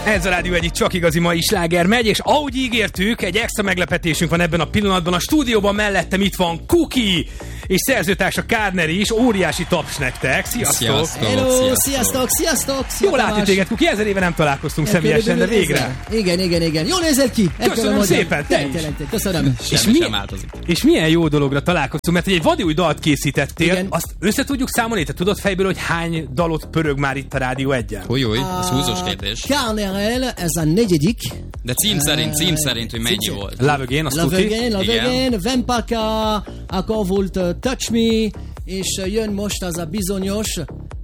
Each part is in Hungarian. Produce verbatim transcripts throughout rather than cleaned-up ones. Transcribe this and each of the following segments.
Ez a Rádió egyik csak igazi mai sláger megy, és ahogy ígértük, egy extra meglepetésünk van ebben a pillanatban. A stúdióban mellettem itt van Kuki, és szerzőtársa Kárner is. Óriási taps nektek. Sziasztok! Sziasztok! Hello, sziasztok, sziasztok, sziasztok! Jól látni téged, Kuki, ezer éve nem találkoztunk személyesen, de végre. Igen, igen, igen. Jól nézel ki. Köszönöm szépen, te is. Köszönöm. És, Semmi mi, sem változik. és milyen jó dologra találkoztunk, mert egy vadi új dalt készítettél. Igen. Azt össze tudjuk számolni? Te tudod fejből, hogy hány dalot pörög már itt a Rádió egyen? Új, új, ez húzós kérdés. Kárnerrel, ez a negyedik. De cím szerint, cím szerint, hogy mennyi volt. Love Again, azt Love tuti. Again, Love Igen. Again, Vempaka, akkor volt uh, Touch Me, és uh, jön most az a bizonyos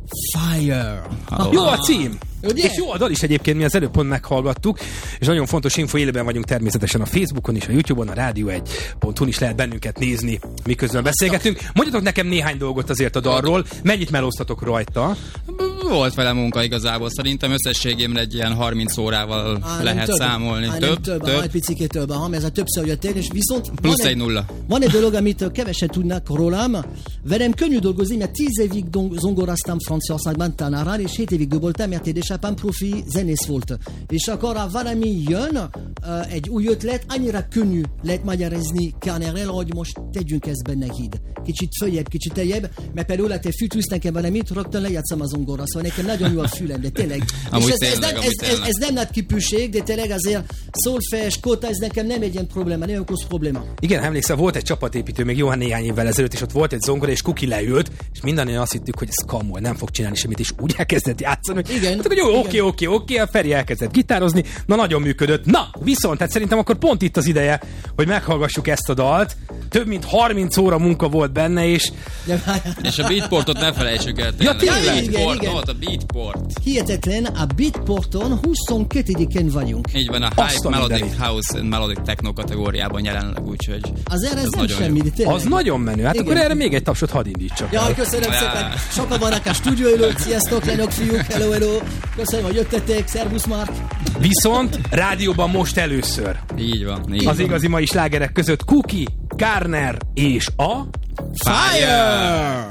Fire. Oh. Jó a cím! Ugye? És jó a dal is egyébként, mi az előbb pont meghallgattuk, és nagyon fontos info, élőben vagyunk természetesen a Facebookon és a YouTube-on, a rádió egy pont hu-n is lehet bennünket nézni, miközben beszélgetünk. Mondjatok nekem néhány dolgot azért a dalról, mennyit melóztatok rajta? Volt vele munka igazából, szerintem összességében egy ilyen harminc órával Á, lehet több. számolni. Á, több, nem több, több. egy picit több, ha ez a többször jöttél, és viszont Plusz van egy nulla. Van egy dolog, amit kevesen tudnak rólam. Velem könnyű dolgozni, mert tíz évig dong- zongoráztam Franciaországban tanárán, és hét évig voltam, mert édesapám profi zenész volt. És akkor ha valami jön, uh, egy új ötlet, annyira könnyű lehet magyarázni Kárnerrel, hogy most tegyünk ezt benne híd. Kicsit följebb, kicsit teljebb, mert például ha te fűtűz nekem valamit, rögtön lejátszom a zongorra, szóval nekem nagyon jó a fülem, de tényleg. Amúgy és ez, tényleg, ez, nem, amúgy ez, ez, tényleg. ez nem nagy kipűség, de tényleg azért szólfes, kóta, ez nekem nem egy ilyen probléma, nem okoz probléma. Igen, emlékszel, volt egy csapatépítő még jó néhány évvel ezelőtt, és ott volt egy zongora, és Kuki leült, és mindannyian azt hittük, hogy ez kamol, nem fog csinálni semmit, és úgy elkezdett játszani, hogy Igen, hát, hogy jó, igen. oké, oké, oké, a Feri elkezdett gitározni, na nagyon működött. Na, viszont, hát szerintem akkor pont itt az ideje, hogy meghallgassuk ezt a dalt. Több mint harminc óra munka volt benne, és És a beatportot ne felejtsük el. Ja, tényleg? Igen, Beatport, igen. volt a beatport. Hihetetlen, a Beatporton huszonkettedikén vagyunk. Így van, a Azt Hype a Melodic mindenit. House and Melodic Techno kategóriában jelenleg, úgyhogy Azért ez, ez nem nagyon semmi, jó. de tényleg. az nagyon menő. Hát Igen. akkor erre még egy tapsot hadd indítsak el. Jaj, köszönöm Á. szépen. Sokan vannak a stúdió előtt. Sziasztok, lányok, fiúk. Hello, hello. Köszönöm, hogy jöttetek. Szervusz, Mark. Viszont rádióban most először így van. Így az van. igazi mai slágerek között Kuki, Kárner és a Fire!